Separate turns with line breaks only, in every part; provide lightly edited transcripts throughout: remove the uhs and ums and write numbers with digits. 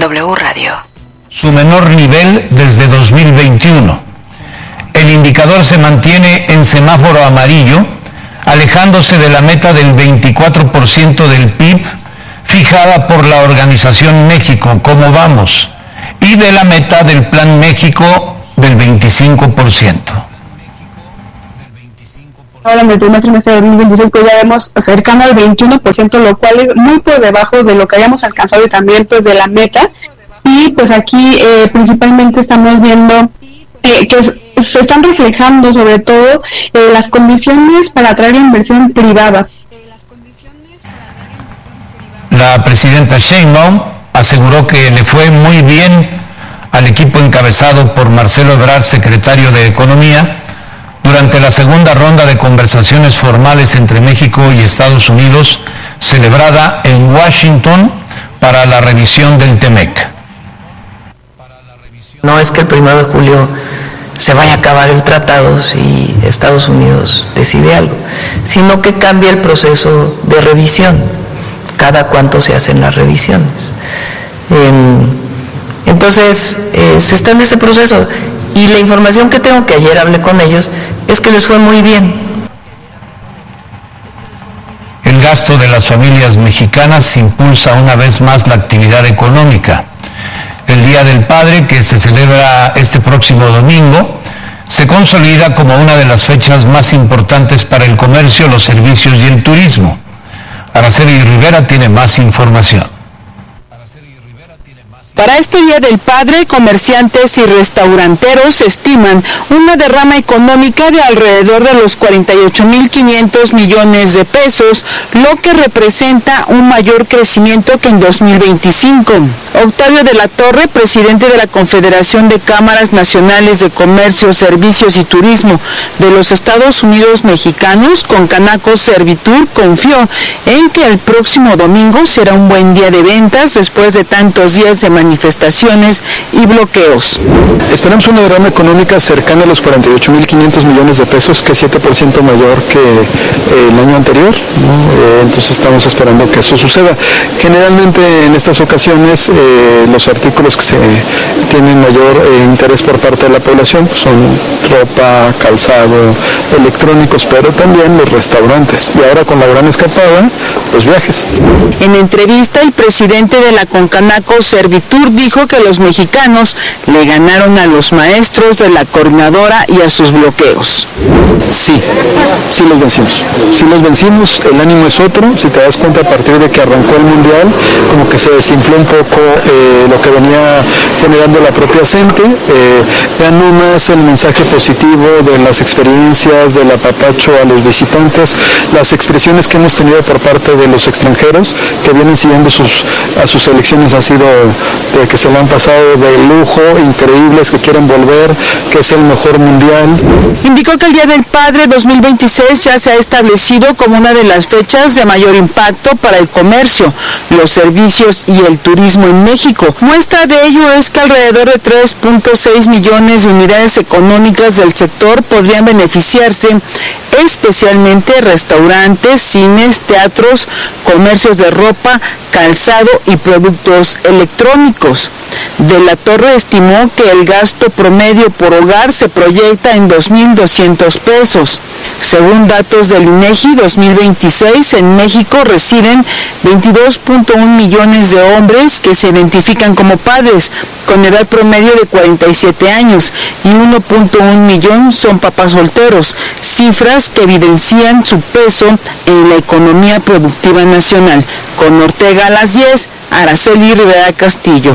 W Radio.
Su menor nivel desde 2021. El indicador se mantiene en semáforo amarillo, alejándose de la meta del 24% del PIB fijada por la Organización México, ¿Cómo vamos?, y de la meta del Plan México del 25%.
Ahora en el primer trimestre de 2026 pues ya vemos cercano al 21%, lo cual es muy por debajo de lo que habíamos alcanzado y también pues de la meta. Y pues aquí principalmente estamos viendo que se están reflejando sobre todo las condiciones para atraer inversión privada.
La presidenta Sheinbaum aseguró que le fue muy bien al equipo encabezado por Marcelo Ebrard, secretario de Economía, durante la segunda ronda de conversaciones formales entre México y Estados Unidos, celebrada en Washington para la revisión del TEMEC.
No es que el 1 de julio se vaya a acabar el tratado si Estados Unidos decide algo, sino que cambia el proceso de revisión, cada cuánto se hacen las revisiones. Entonces, se está en ese proceso. Y la información que tengo, que ayer hablé con ellos, es que les fue muy bien.
El gasto de las familias mexicanas impulsa una vez más la actividad económica. El Día del Padre, que se celebra este próximo domingo, se consolida como una de las fechas más importantes para el comercio, los servicios y el turismo. Araceli Rivera tiene más información.
Para este Día del Padre, comerciantes y restauranteros estiman una derrama económica de alrededor de los 48.500 millones de pesos, lo que representa un mayor crecimiento que en 2025. Octavio de la Torre, presidente de la Confederación de Cámaras Nacionales de Comercio, Servicios y Turismo de los Estados Unidos Mexicanos, Concanaco Servitur, confió en que el próximo domingo será un buen día de ventas después de tantos días de manifestaciones y bloqueos.
Esperamos una derrama económica cercana a los 48.500 millones de pesos, que es 7% mayor que el año anterior, ¿no? Entonces estamos esperando que eso suceda. Generalmente en estas ocasiones los artículos que se tienen mayor interés por parte de la población son ropa, calzado, electrónicos, pero también los restaurantes. Y ahora con la gran escapada, los viajes.
En entrevista, el presidente de la Concanaco Servitur dijo que los mexicanos le ganaron a los maestros de la coordinadora y a sus bloqueos.
Sí los vencimos. Sí los vencimos, el ánimo es otro. Si te das cuenta, a partir de que arrancó el Mundial, como que se desinfló un poco lo que venía generando la propia gente. Ganó más el mensaje positivo de las experiencias, del apapacho a los visitantes, las expresiones que hemos tenido por parte de los extranjeros que vienen siguiendo a sus selecciones han sido de que se lo han pasado de lujo, increíbles, que quieren volver, que es el mejor mundial.
Indicó que el Día del Padre 2026 ya se ha establecido como una de las fechas de mayor impacto para el comercio, los servicios y el turismo en México. Muestra de ello es que alrededor de 3.6 millones de unidades económicas del sector podrían beneficiarse, especialmente restaurantes, cines, teatros, comercios de ropa, calzado y productos electrónicos. De la Torre estimó que el gasto promedio por hogar se proyecta en 2.200 pesos. Según datos del INEGI 2026, en México residen 22.1 millones de hombres que se identifican como padres, con edad promedio de 47 años, y 1.1 millón son papás solteros, cifras que evidencian su peso en la economía productiva nacional. Con Ortega a las 10, Araceli Rivera Castillo.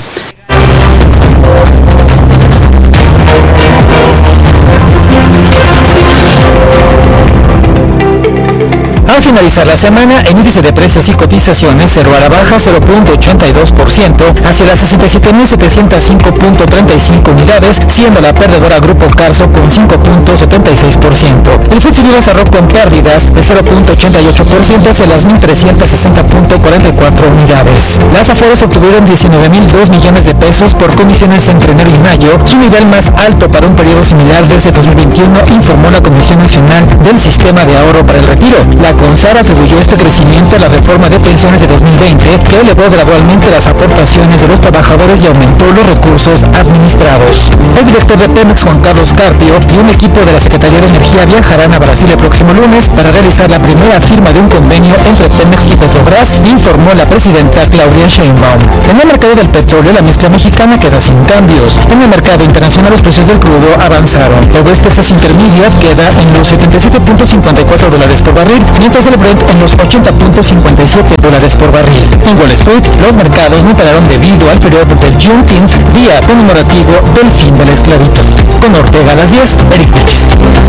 Al finalizar la semana, el índice de precios y cotizaciones cerró a la baja 0.82% hacia las 67.705.35 unidades, siendo la perdedora Grupo Carso con 5.76%. El FTSE cerró con pérdidas de 0.88% hacia las 1.360.44 unidades. Las Afores obtuvieron 19.002 millones de pesos por comisiones entre enero y mayo, su nivel más alto para un periodo similar desde 2021, informó la Comisión Nacional del Sistema de Ahorro para el Retiro. La González atribuyó este crecimiento a la reforma de pensiones de 2020, que elevó gradualmente las aportaciones de los trabajadores y aumentó los recursos administrados. El director de Pemex, Juan Carlos Carpio, y un equipo de la Secretaría de Energía viajarán a Brasil el próximo lunes para realizar la primera firma de un convenio entre Pemex y Petrobras, informó la presidenta Claudia Sheinbaum. En el mercado del petróleo, la mezcla mexicana queda sin cambios. En el mercado internacional, los precios del crudo avanzaron. El West Texas Intermediate queda en los $77.54 por barril, mientras el Brent en los $80.57 por barril. En Wall Street, los mercados no pararon debido al periodo del Juneteenth, día conmemorativo del fin de la esclavitud. Con Ortega a las 10, Eric Vilches.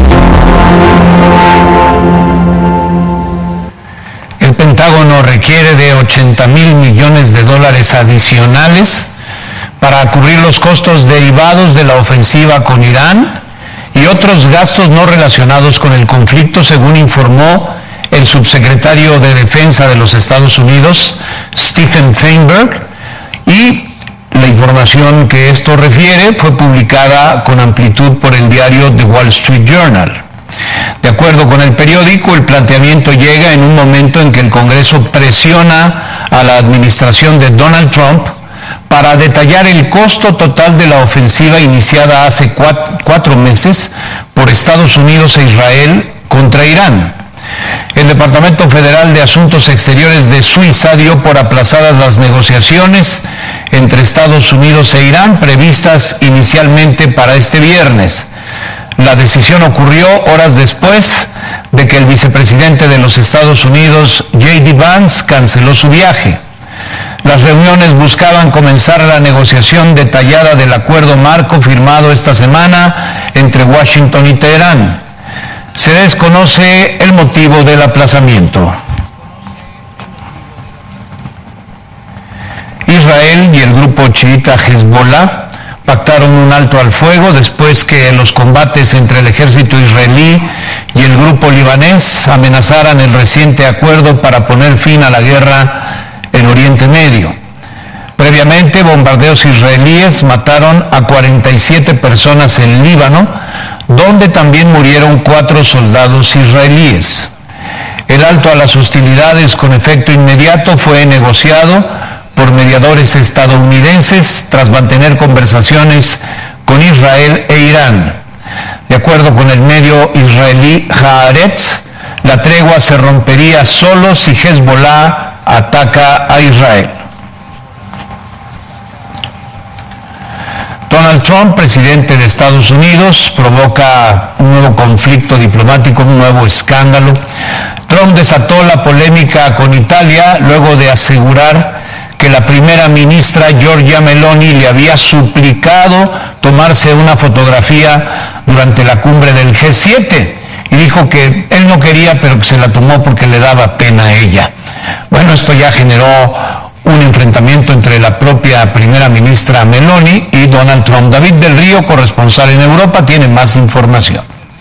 El Pentágono requiere de $80,000 millones adicionales para cubrir los costos derivados de la ofensiva con Irán y otros gastos no relacionados con el conflicto, según informó el subsecretario de Defensa de los Estados Unidos, Stephen Feinberg, y la información que esto refiere fue publicada con amplitud por el diario The Wall Street Journal. De acuerdo con el periódico, el planteamiento llega en un momento en que el Congreso presiona a la administración de Donald Trump para detallar el costo total de la ofensiva iniciada hace cuatro meses por Estados Unidos e Israel contra Irán. El Departamento Federal de Asuntos Exteriores de Suiza dio por aplazadas las negociaciones entre Estados Unidos e Irán previstas inicialmente para este viernes. La decisión ocurrió horas después de que el vicepresidente de los Estados Unidos, J.D. Vance, canceló su viaje. Las reuniones buscaban comenzar la negociación detallada del acuerdo marco firmado esta semana entre Washington y Teherán. Se desconoce el motivo del aplazamiento. Israel y el grupo chiita Hezbollah pactaron un alto al fuego después que los combates entre el ejército israelí y el grupo libanés amenazaran el reciente acuerdo para poner fin a la guerra en Oriente Medio. Previamente, bombardeos israelíes mataron a 47 personas en Líbano, donde también murieron 4 soldados israelíes. El alto a las hostilidades con efecto inmediato fue negociado por mediadores estadounidenses tras mantener conversaciones con Israel e Irán. De acuerdo con el medio israelí Haaretz, la tregua se rompería solo si Hezbollah ataca a Israel. Donald Trump, presidente de Estados Unidos, provoca un nuevo conflicto diplomático, un nuevo escándalo. Trump desató la polémica con Italia luego de asegurar que la primera ministra Giorgia Meloni le había suplicado tomarse una fotografía durante la cumbre del G7 y dijo que él no quería, pero que se la tomó porque le daba pena a ella. Bueno, esto ya generó un enfrentamiento entre la propia primera ministra Meloni y Donald Trump. David del Río, corresponsal en Europa, tiene más información.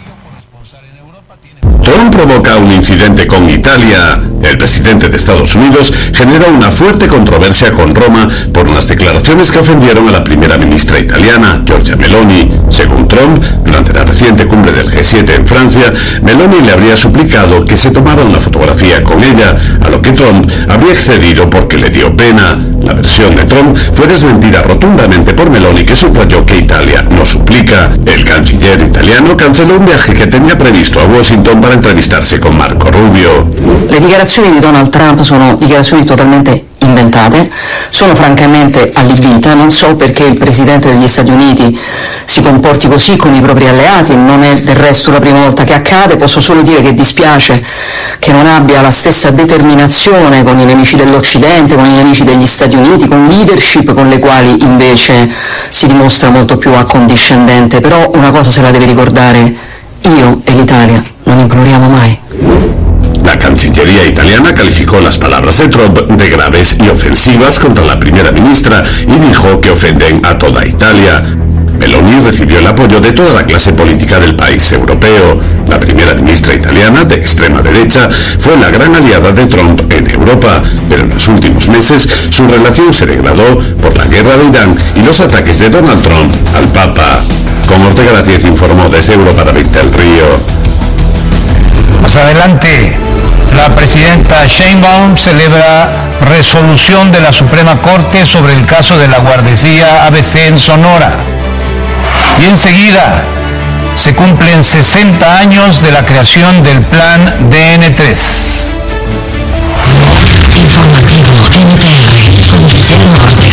Trump provoca un incidente con Italia. El presidente de Estados Unidos genera una fuerte controversia con Roma por unas declaraciones que ofendieron a la primera ministra italiana, Giorgia Meloni. Según Trump, durante la reciente cumbre del G7 en Francia, Meloni le habría suplicado que se tomara una fotografía con ella, a lo que Trump habría accedido porque le dio pena. La versión de Trump fue desmentida rotundamente por Meloni, que subrayó que Italia no suplica. El canciller italiano canceló un viaje que tenía previsto a Washington para entrevistarsi con Marco Rubio.
Le dichiarazioni di Donald Trump sono dichiarazioni totalmente inventate, sono francamente allibita, non so perché il Presidente degli Stati Uniti si comporti così con i propri alleati, non è del resto la prima volta che accade, posso solo dire che dispiace che non abbia la stessa determinazione con i nemici dell'Occidente, con i nemici degli Stati Uniti, con leadership con le quali invece si dimostra molto più accondiscendente, però una cosa se la deve ricordare, io e l'Italia non imploriamo mai.
La Cancillería italiana calificó las palabras de Trump de graves y ofensivas contra la primera ministra y dijo que ofenden a toda Italia. Meloni recibió el apoyo de toda la clase política del país europeo. La primera ministra italiana, de extrema derecha, fue la gran aliada de Trump en Europa, pero en los últimos meses su relación se degradó por la guerra de Irán y los ataques de Donald Trump al Papa. Con Ortega a las 10 informó desde Europa David del Río.
Más adelante, La presidenta Sheinbaum celebra resolución de la Suprema Corte sobre el caso de la guardería ABC en Sonora. Y enseguida se cumplen 60 años de la creación del Plan DN3.
Informativo NTR con Guillermo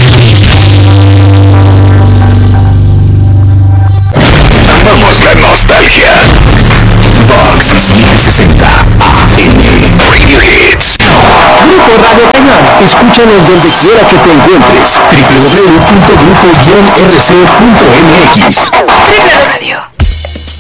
Ortega.
Amamos la nostalgia. Vox 760 AM Radio Hits.
Grupo Radio Cañón. Escúchanos donde quiera que te encuentres. www.grupo-rc.mx.
Triple Radio.